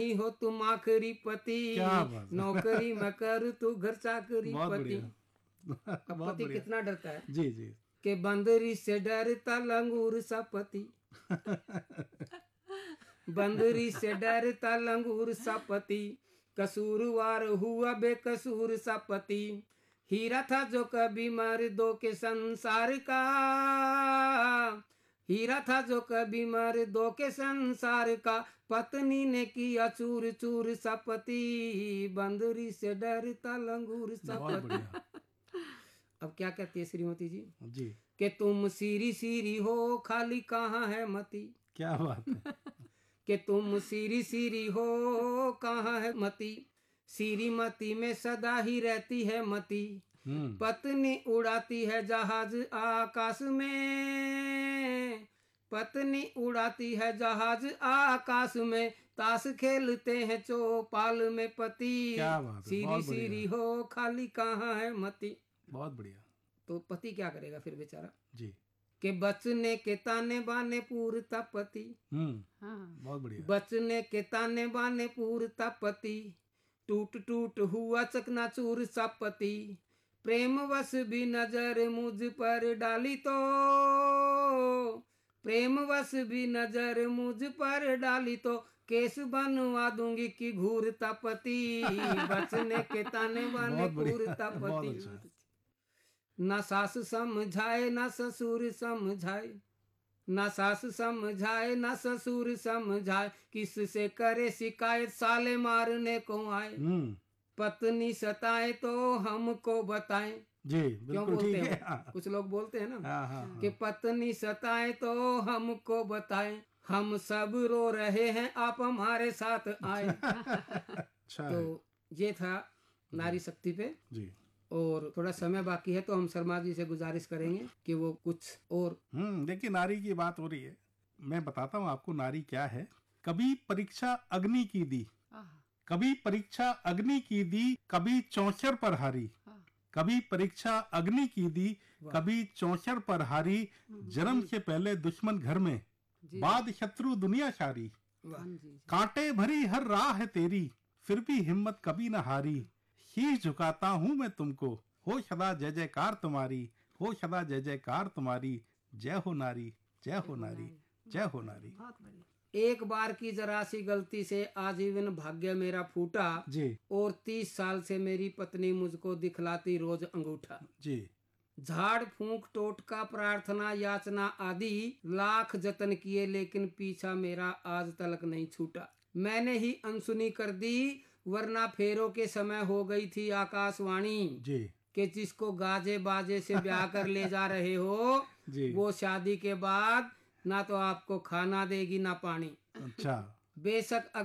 हो तुम आखिरी पति, क्या बात है। नौकरी मैं कर तू घर चाकरी बहुत पति। बढ़िया। अब बहुत पति बढ़िया। कितना डरता है जी जी। कि बंदरी से डरता लंगूर सा पति, बंदरी से डरता लंगूर सा पति, कसूरवार हुआ बेकसूर सा पति। हीरा था जो कभी मर्दों के संसार का, हीरा था जो कभी मर्दों के संसार का, पत्नी ने किया चूर चूर सा पति, बंदरी से डरता लंगूर सा बहुत पति। बढ़िया। अब क्या कहती है श्रीमती जी जी। कि तुम सीरी सीरी हो खाली कहाँ है मती, क्या बात है। कि तुम सीरी सीरी हो कहाँ है मती, सीरी मती में सदा ही रहती है मती। पत्नी उड़ाती है जहाज आकाश में, पत्नी उड़ाती है जहाज आकाश में, ताश खेलते हैं चौपाल में पति, क्या बात है, सीरी बहुत सीरी बढ़िया। हो खाली कहाँ है मती। बहुत बढ़िया। तो पति क्या करेगा फिर बेचारा जी। कि बचने के ताने बाने पूरता पति, बहुत बढ़िया। बचने के ताने बाने पूरता पति, टूट टूट हुआ चकनाचूर सा पति। प्रेम वश भी नजर मुझ पर डाली तो, प्रेम वश भी नजर मुझ पर डाली तो, केस बनवा दूंगी कि घूरता पति, बचने के ताने बाने बहुत बढ़िया। पूरता बहुत पति। अच्छा। ना सास समझाए ना ससुर समझाए, ना सास समझाए ना ससुर समझाए, किससे करे शिकायत साले मारने को आए। पत्नी सताए तो हमको बताएं। जी क्यों बिल्कुल बोलते ठीक हैं है। हाँ। कुछ लोग बोलते हैं ना हाँ। कि पत्नी सताए तो हमको बताएं, हम सब रो रहे हैं आप हमारे साथ आए। अच्छा है। तो ये था नारी शक्ति पे। जी। और थोड़ा समय बाकी है तो हम शर्मा जी से गुजारिश करेंगे कि वो कुछ और। देखिए नारी की बात हो रही है, मैं बताता हूँ आपको नारी क्या है। कभी परीक्षा अग्नि की दी, कभी परीक्षा अग्नि की दी, कभी चौचर पर हारी, कभी परीक्षा अग्नि की दी, कभी चौचर पर हारी। जन्म से पहले दुश्मन घर में, बाद शत्रु दुनिया सारी। कांटे भरी हर राह है तेरी, फिर भी हिम्मत कभी न हारी। शीश झुकाता हूँ मैं तुमको, हो सदा जय जयकार तुम्हारी, हो सदा जय जयकार तुम्हारी। जय हो नारी, जय हो नारी, जय हो नारी। एक बार की जरा सी गलती से आजीवन भाग्य मेरा फूटा जी। और 30 साल से मेरी पत्नी मुझको दिखलाती रोज अंगूठा। जी। झाड़ फूंक टोटका प्रार्थना याचना आदि लाख जतन किए, लेकिन पीछा मेरा आज तलक नहीं छूटा। मैंने ही अनसुनी कर दी, वरना फेरों के समय हो गई थी आकाशवाणी जी। कि जिसको गाजे बाजे से ब्याह कर ले जा रहे हो जी। वो शादी के बाद ना तो आपको खाना देगी ना पानी। अच्छा। बेशक